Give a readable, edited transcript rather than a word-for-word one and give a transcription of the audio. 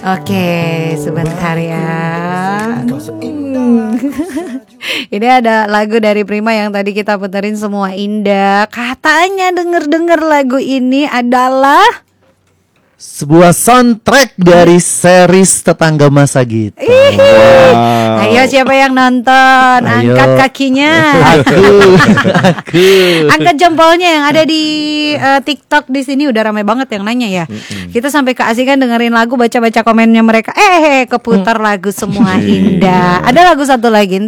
Oke, sebentar ya. Ini ada lagu dari Prima yang tadi kita puterin semua indah. Katanya denger-denger lagu ini adalah sebuah soundtrack dari series Tetangga Masa Gita. Wow. Ayo siapa yang nonton? Ayo. Angkat kakinya. Aku. Angkat jempolnya yang ada di TikTok di sini udah ramai banget yang nanya ya. Kita sampai keasikan dengerin lagu, baca-baca komennya mereka. Keputar lagu semua indah. Ada lagu satu lagi.